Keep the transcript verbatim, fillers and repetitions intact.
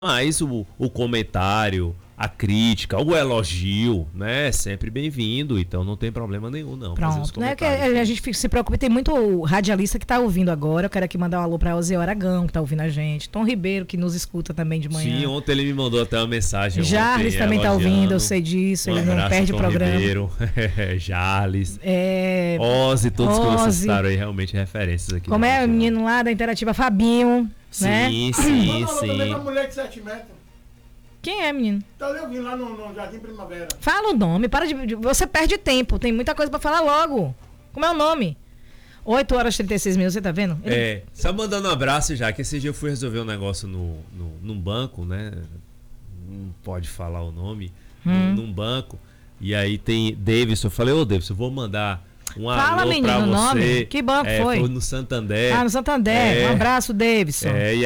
Mas o, o comentário, a crítica, o elogio, né, é sempre bem-vindo, então não tem problema nenhum, não. Pronto, né? Que a gente se preocupa, tem muito radialista que está ouvindo agora. Eu quero aqui mandar um alô para Ozzy Aragão, que está ouvindo a gente. Tom Ribeiro, que nos escuta também de manhã. Sim, ontem ele me mandou até uma mensagem. Jarles também está ouvindo, eu sei disso, um ele não perde o programa. Ribeiro, Jarles, é... Ozzy, todos Ozzy. que vocês citaram aí, realmente referências aqui. Como é o menino lá da Interativa, Fabinho, sim, né? Sim, sim, sim. sim. Uma mulher de sete metros. Quem é, menino? Tá ali ouvindo lá no, no Jardim Primavera. Fala o nome, para de. Você perde tempo, tem muita coisa pra falar logo. Como é o nome? oito horas e trinta e seis minutos, você tá vendo? Ele... É, só mandando um abraço já, que esse dia eu fui resolver um negócio no, no, num banco, né? Não pode falar o nome. Hum. Num banco. E aí tem Davidson. Eu falei, ô Davidson, eu vou mandar um Fala, alô menino, pra o você. nome? Que banco é, foi? Foi no Santander. Ah, no Santander. É, um abraço, Davidson. É, e